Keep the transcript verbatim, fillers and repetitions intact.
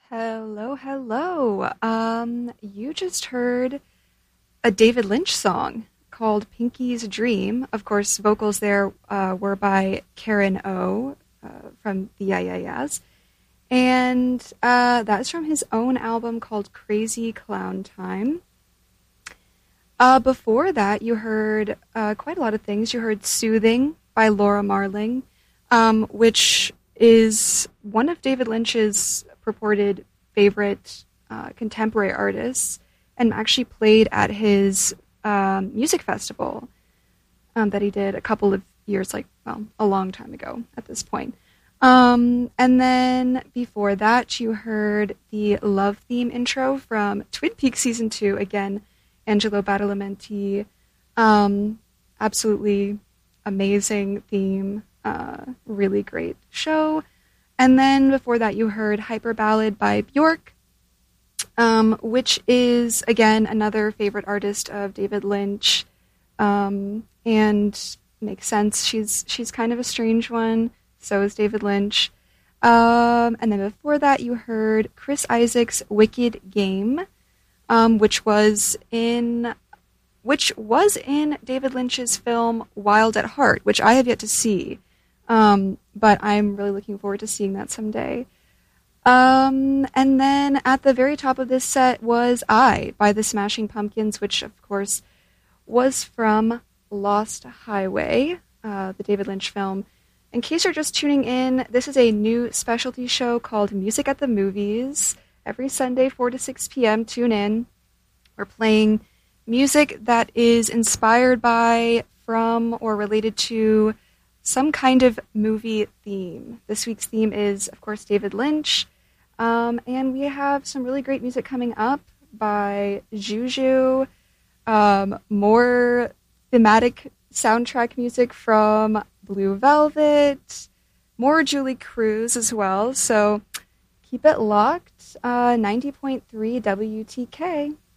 Hello, hello. Um, you just heard a David Lynch song called Pinky's Dream. Of course, vocals there uh, were by Karen O uh, from the Yeah Yeah Yeahs. And uh, that's from his own album called Crazy Clown Time. Uh, before that, you heard uh, quite a lot of things. You heard Soothing by Laura Marling, um, which is one of David Lynch's purported favorite uh, contemporary artists, and actually played at his um, music festival um, that he did a couple of years, like, well, a long time ago at this point. Um, and then before that, you heard the love theme intro from Twin Peaks Season two, again, Angelo Badalamenti. Um, absolutely amazing theme, uh, really great show. And then before that, you heard Hyper Ballad by Bjork, um, which is, again, another favorite artist of David Lynch, um, and makes sense. She's she's kind of a strange one. So is David Lynch. Um, and then before that, you heard Chris Isaak's Wicked Game, um, which was in which was in David Lynch's film Wild at Heart, which I have yet to see. Um, but I'm really looking forward to seeing that someday. Um, and then at the very top of this set was I by the Smashing Pumpkins, which of course was from Lost Highway, uh, the David Lynch film. In case you're just tuning in, this is a new specialty show called Music at the Movies. Every Sunday, four to six p.m., tune in. We're playing music that is inspired by, from, or related to some kind of movie theme. This week's theme is, of course, David Lynch. Um, and we have some really great music coming up by Juju. Um, more thematic soundtrack music from Blue Velvet. More Julie Cruz as well. So keep it locked. Uh, ninety point three W T K.